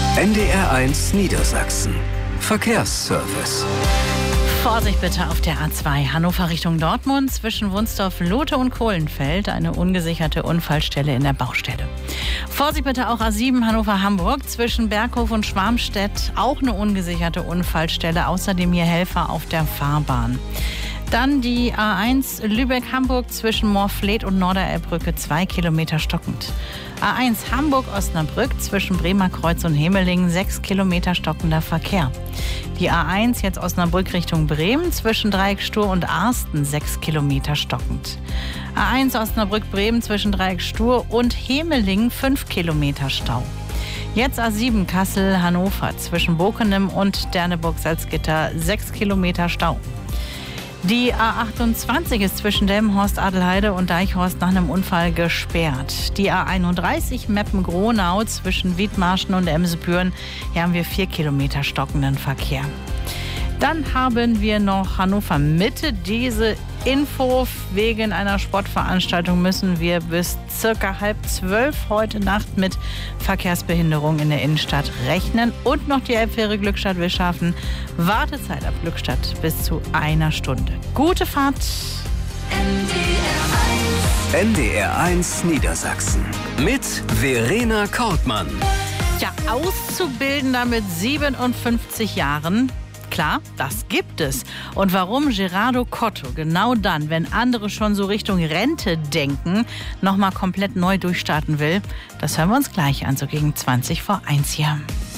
NDR1 Niedersachsen. Verkehrsservice. Vorsicht bitte auf der A2 Hannover Richtung Dortmund zwischen Wunstorf, Lote und Kohlenfeld. Eine ungesicherte Unfallstelle in der Baustelle. Vorsicht bitte auch A7 Hannover-Hamburg zwischen Berghof und Schwarmstedt. Auch eine ungesicherte Unfallstelle. Außerdem hier Helfer auf der Fahrbahn. Dann die A1 Lübeck-Hamburg zwischen Moorfleet und Norderelbbrücke 2 Kilometer stockend. A1 Hamburg-Osnabrück zwischen Bremer Kreuz und Hemelingen 6 Kilometer stockender Verkehr. Die A1 jetzt Osnabrück Richtung Bremen zwischen Dreieckstuhr und Arsten 6 Kilometer stockend. A1 Osnabrück-Bremen zwischen Dreieckstuhr und Hemelingen 5 Kilometer Stau. Jetzt A7 Kassel-Hannover zwischen Bokenem und Derneburg-Salzgitter 6 Kilometer Stau. Die A28 ist zwischen Delmenhorst, Adelheide und Deichhorst nach einem Unfall gesperrt. Die A31 Meppen-Gronau zwischen Wiedmarschen und Emsebüren. Hier haben wir 4 Kilometer stockenden Verkehr. Dann haben wir noch Hannover Mitte. Diese Info: wegen einer Sportveranstaltung müssen wir bis circa 11:30 heute Nacht mit Verkehrsbehinderung in der Innenstadt rechnen. Und noch die Elbfähre Glückstadt-Wischhafen. Wartezeit ab Glückstadt bis zu 1 Stunde. Gute Fahrt. NDR1 Niedersachsen. Mit Verena Kortmann. Ja, Auszubildender mit 57 Jahren. Klar, das gibt es. Und warum Gerardo Cotto genau dann, wenn andere schon so Richtung Rente denken, nochmal komplett neu durchstarten will, das hören wir uns gleich an, so gegen 1:20 hier.